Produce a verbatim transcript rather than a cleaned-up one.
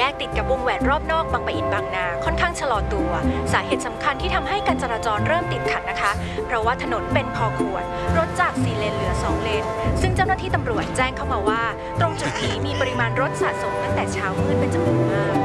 แยกติดกับวงแหวนรอบนอกบางปะอินบางนาค่อนข้างชะลอตัวสาเหตุสำคัญที่ทำให้การจราจรเริ่มติดขัดนะคะเพราะว่าถนนเป็นคอขวดรถจากสี่เลนเหลือสองเลนซึ่งเจ้าหน้าที่ตำรวจแจ้งเข้ามาว่าตรงจุดนี้มีปริมาณรถสะสมตั้งแต่เช้ามืดเป็นจำนวนมาก